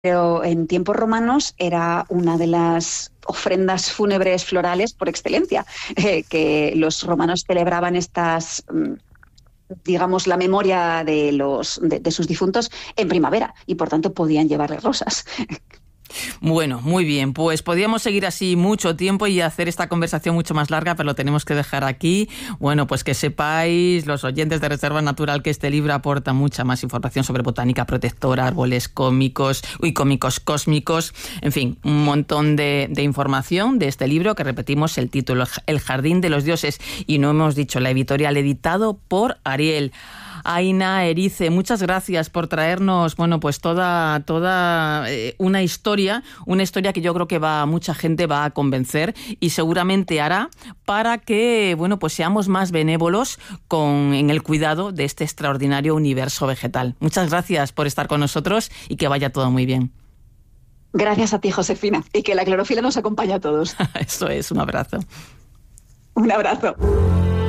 Pero en tiempos romanos era una de las ofrendas fúnebres florales por excelencia, que los romanos celebraban estas, digamos, la memoria de sus difuntos en primavera y por tanto podían llevarles rosas. Bueno, muy bien, pues podríamos seguir así mucho tiempo y hacer esta conversación mucho más larga, pero lo tenemos que dejar aquí. Bueno, pues que sepáis, los oyentes de Reserva Natural, que este libro aporta mucha más información sobre botánica protectora, árboles cómicos cósmicos, en fin, un montón de información de este libro, que repetimos el título, El Jardín de los Dioses, y no hemos dicho la editorial, editado por Ariel. Aina Erice, muchas gracias por traernos, bueno, pues toda una historia que yo creo que mucha gente va a convencer y seguramente hará para que, bueno, pues seamos más benévolos en el cuidado de este extraordinario universo vegetal. Muchas gracias por estar con nosotros y que vaya todo muy bien. Gracias a ti, Josefina, y que la clorofila nos acompañe a todos. Eso es, un abrazo. Un abrazo.